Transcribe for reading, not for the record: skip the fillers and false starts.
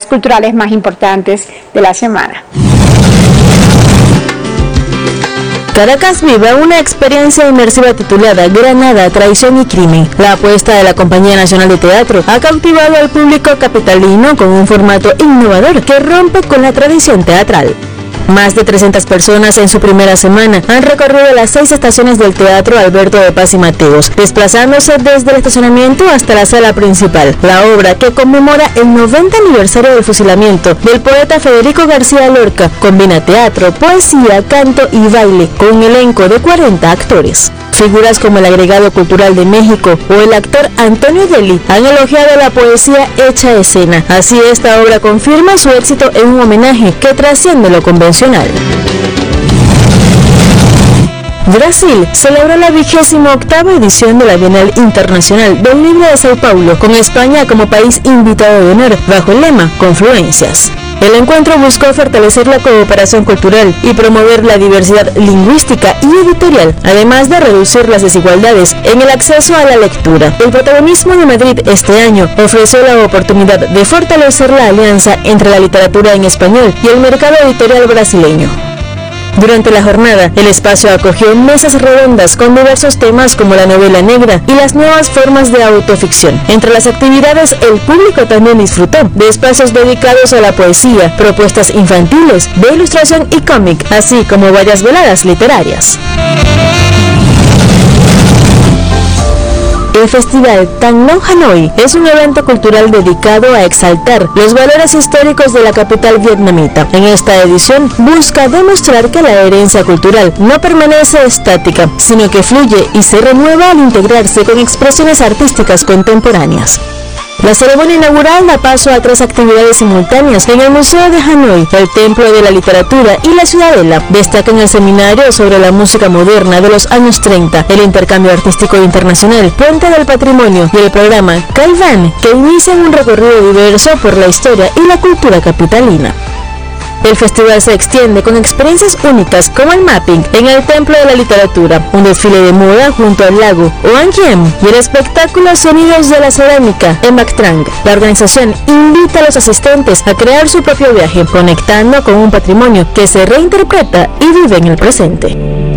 culturales más importantes de la semana. Caracas vive una experiencia inmersiva titulada Granada, Traición y Crimen. La apuesta de la Compañía Nacional de Teatro ha cautivado al público capitalino con un formato innovador que rompe con la tradición teatral. Más de 300 personas en su primera semana han recorrido las 6 estaciones del Teatro Alberto de Paz y Mateos, desplazándose desde el estacionamiento hasta la sala principal. La obra, que conmemora el 90 aniversario del fusilamiento del poeta Federico García Lorca, combina teatro, poesía, canto y baile con un elenco de 40 actores. Figuras como el agregado cultural de México o el actor Antonio Deli han elogiado la poesía hecha escena. Así, esta obra confirma su éxito en un homenaje que trasciende lo convencional. Brasil celebró la 28ª edición de la Bienal Internacional del Libro de Sao Paulo, con España como país invitado de honor, bajo el lema Confluencias. El encuentro buscó fortalecer la cooperación cultural y promover la diversidad lingüística y editorial, además de reducir las desigualdades en el acceso a la lectura. El protagonismo de Madrid este año ofreció la oportunidad de fortalecer la alianza entre la literatura en español y el mercado editorial brasileño. Durante la jornada, el espacio acogió mesas redondas con diversos temas como la novela negra y las nuevas formas de autoficción. Entre las actividades, el público también disfrutó de espacios dedicados a la poesía, propuestas infantiles, de ilustración y cómic, así como varias veladas literarias. El Festival Thang Nong Hanoi es un evento cultural dedicado a exaltar los valores históricos de la capital vietnamita. En esta edición busca demostrar que la herencia cultural no permanece estática, sino que fluye y se renueva al integrarse con expresiones artísticas contemporáneas. La ceremonia inaugural da paso a 3 actividades simultáneas en el Museo de Hanoi, el Templo de la Literatura y la Ciudadela. Destacan el seminario sobre la música moderna de los años 30, el intercambio artístico internacional, Puente del Patrimonio y el programa Caivan, que inician un recorrido diverso por la historia y la cultura capitalina. El festival se extiende con experiencias únicas como el mapping en el Templo de la Literatura, un desfile de moda junto al lago Oan Kiem y el espectáculo Sonidos de la Cerámica en Bac Trang. La organización invita a los asistentes a crear su propio viaje, conectando con un patrimonio que se reinterpreta y vive en el presente.